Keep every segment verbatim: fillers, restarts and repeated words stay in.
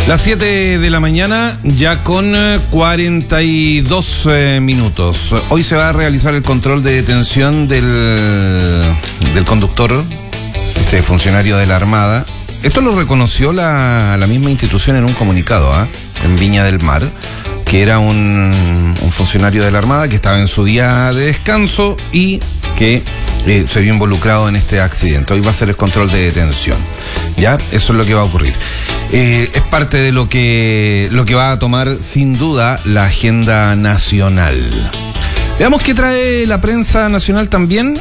Las siete de la mañana, ya con cuarenta y dos eh, minutos. Hoy se va a realizar el control de detención del, del conductor, este funcionario de la Armada. Esto lo reconoció la, la misma institución en un comunicado, ¿eh? en Viña del Mar, que era un, un funcionario de la Armada que estaba en su día de descanso y que eh, se vio involucrado en este accidente. Hoy va a ser el control de detención. Ya, eso es lo que va a ocurrir. Eh, es parte de lo que, lo que va a tomar sin duda la agenda nacional. Veamos qué trae la prensa nacional también.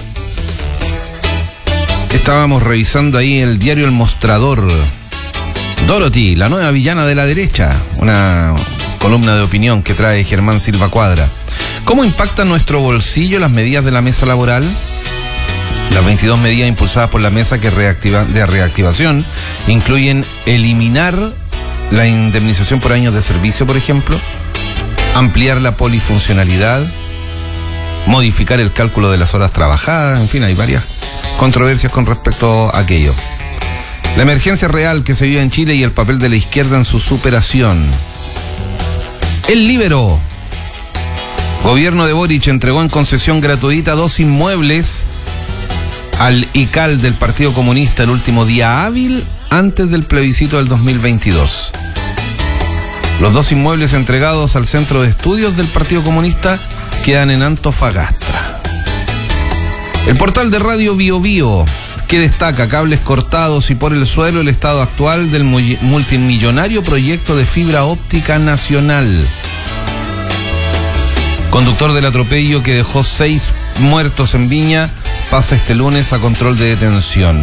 Estábamos revisando ahí el diario El Mostrador. Dorothy, la nueva villana de la derecha. Una columna de opinión que trae Germán Silva Cuadra. ¿Cómo impactan nuestro bolsillo las medidas de la mesa laboral? Las veintidós medidas impulsadas por la mesa que reactiva, de reactivación incluyen eliminar la indemnización por años de servicio, por ejemplo, ampliar la polifuncionalidad, modificar el cálculo de las horas trabajadas, en fin, hay varias controversias con respecto a aquello. La emergencia real que se vive en Chile y el papel de la izquierda en su superación. El Líbero. Gobierno de Boric entregó en concesión gratuita dos inmuebles al I C A L del Partido Comunista el último día hábil antes del plebiscito del dos mil veintidós. Los dos inmuebles entregados al Centro de Estudios del Partido Comunista quedan en Antofagasta. El portal de Radio Bio Bio, que destaca cables cortados y por el suelo el estado actual del multimillonario proyecto de fibra óptica nacional. Conductor del atropello que dejó seis muertos en Viña pasa este lunes a control de detención.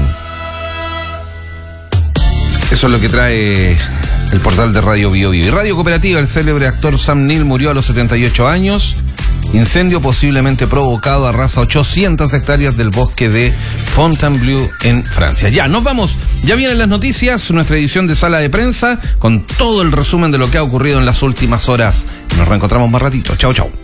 Eso es lo que trae el portal de Radio Bio Bio. Y Radio Cooperativa, el célebre actor Sam Neill murió a los setenta y ocho años. Incendio posiblemente provocado, arrasa ochocientas hectáreas del bosque de Fontainebleau en Francia. Ya, nos vamos. Ya vienen las noticias, nuestra edición de Sala de Prensa, con todo el resumen de lo que ha ocurrido en las últimas horas. Nos reencontramos más ratito. Chau, chau.